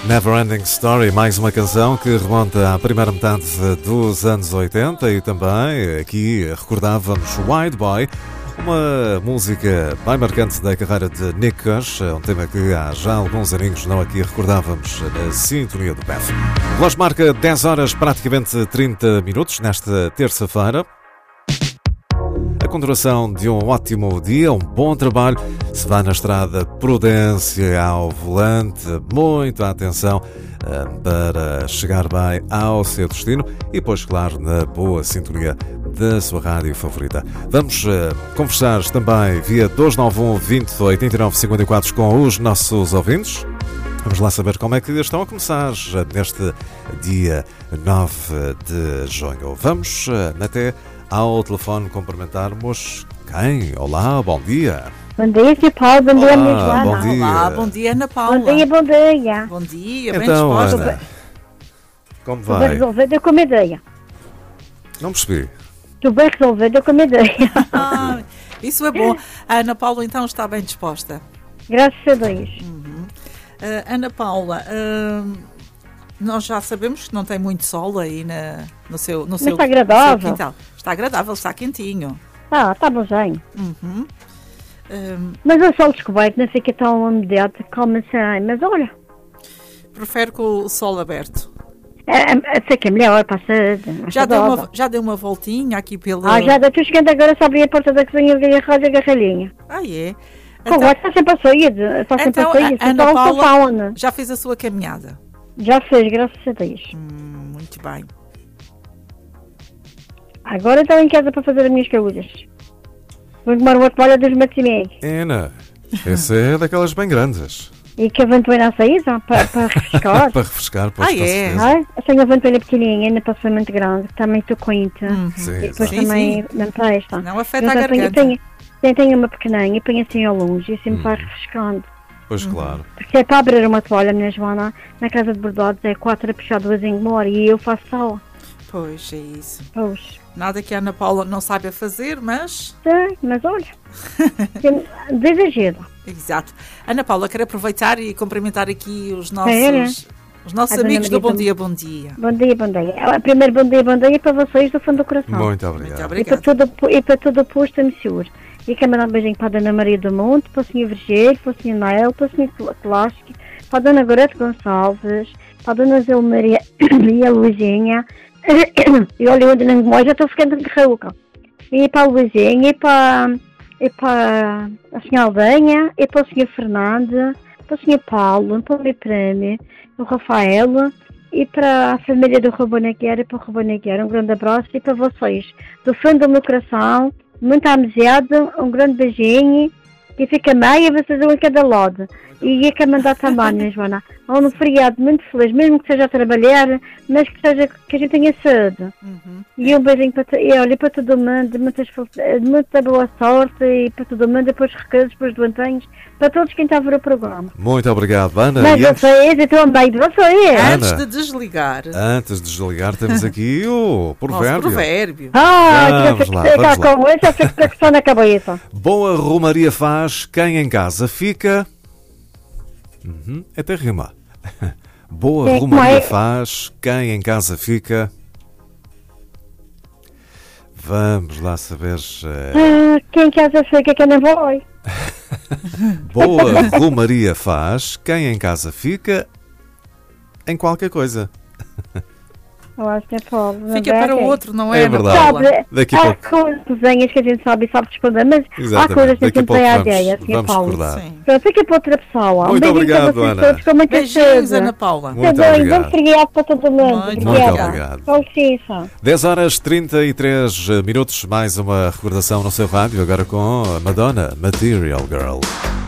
Neverending Story, mais uma canção que remonta à primeira metade dos anos 80 e também aqui recordávamos Wide Boy, uma música bem marcante da carreira de Nick Kush, um tema que há já alguns aninhos não aqui recordávamos na sintonia do PEF. O relógio marca 10 horas, praticamente 30 minutos, nesta terça-feira. A continuação de um ótimo dia, um bom trabalho. Se vai na estrada, prudência ao volante, muita atenção para chegar bem ao seu destino e depois, claro, na boa sintonia da sua rádio favorita. Vamos conversar também via 291 20 89 54 com os nossos ouvintes. Vamos lá saber como é que estão a começar neste dia 9 de junho. Vamos até ao telefone cumprimentarmos quem? Olá, bom dia. Bom dia, Sr. Paulo. Bom dia, minha Joana. Bom dia. Olá, bom dia, Ana Paula. Bom dia, bom dia. Bom dia, bem Então, disposta. Ana, como Estou bem vai? resolvida com a minha ideia. Não percebi. Estou bem resolvida com a minha ideia. Ah, isso é bom. A Ana Paula, então, está bem disposta. Graças a Deus. Ana Paula, nós já sabemos que não tem muito sol aí no seu está agradável. no seu quintal. Está agradável, está quentinho. Está bonzinho. Uhum. Mas o sol descoberto não fica tão imediato como assim. Mas olha, Prefere com o sol aberto. sei que é melhor, passa. Já deu uma voltinha aqui pela... Já estou chegando agora, só abrir a porta da cozinha e arroz a garralhinha. Ah, é? Está sempre a sair. Está sempre Então, a sair. Ana Só Paula fauna. já fez a sua caminhada. Já fez, graças a Deus. Muito bem. Agora estou em casa para fazer as minhas caúdas. Vou tomar uma toalha dos Maximeg. Ana, essa é daquelas bem grandes. E que a ventoeira a saída para refrescar. Para refrescar, pois, com É? certeza. Tenho a ventoeira pequenininha, ainda passa muito grande, também estou quente. Sim, E depois exato. também não presta. Não afeta a Eu já garganta. tenho uma pequeninha e ponho assim ao longe e assim me vai refrescando. Pois claro. Porque é para abrir uma toalha, minha Joana, na casa de bordados é 4 a puxar 2 em uma hora e eu faço só. Pois, é isso. Pois. Nada que a Ana Paula não saiba fazer, mas... Sei, mas olha, desexado. Exato. Ana Paula, quero aproveitar e cumprimentar aqui os Sério? nossos A dona amigos do Maria Bom Dia, Bom Dia. Bom dia, bom dia. Primeiro bom dia para vocês do fundo do coração. Muito Muito obrigado. obrigada. E para todo o posto a Messiur. E quero mandar um beijinho para a Dona Maria do Monte, para o Sr. Virgílio, para o Sr. Nael, para o Sr. Clássico, para a Dona Gorete Gonçalves, para a Dona Zé Maria e a Luizinha. E olha, onde não me já estou ficando de carrauca. E para a Luizinha, e para a Sra. Aldenha, e para o Sr. Fernando, para o Sr. Paulo, para o meu prémio, o Rafael, e para a família do Rubonagueira e para o Rubonagueira. Um grande abraço e para vocês. Do fundo do meu coração, muito amizade, um grande beijinho e fica bem e vocês vão a cada lado. E quero mandar também, minha Joana, um feriado muito feliz, mesmo que seja a trabalhar, mas que a gente tenha saúde. E um beijinho para todo mundo, muita boa sorte e para todo mundo, depois recursos, depois doentinhos, para todos quem está a ver o programa. Muito obrigado, Ana. Mas E vocês, eu também de vocês. Ana. Antes de desligar, antes de desligar, temos aqui o nosso provérbio. provérbio. Vamos lá, vamos lá. Com essa fixa na cabeça. Boa romaria faz quem em casa fica... até rima. Boa É, romaria como é? faz quem em casa fica... Vamos lá saber... Quem quer fica que não vai. Boa romaria faz quem em casa fica em qualquer coisa. Eu acho que é pobre. não Fica é? para o Ok. outro, não é, É Ana verdade. Paula? Sabe, Daqui a há pouco. coisinhas que a gente sabe responder, mas há Exatamente. coisas que a Daqui a gente pouco tem a vamos, ideia, Sr. vamos Paulo. recordar. Sim. Pronto, fica para outra pessoa. Muito beijinho obrigado, para vocês Ana. todos, com muita Beijinhos, saúde. Ana Paula. Muito Tá bem, obrigado. bom feriado para todo mundo. Muito Obrigada. obrigado. Com licença. 10 horas 33 minutos, mais uma recordação no seu rádio, agora com a Madonna, Material Girl.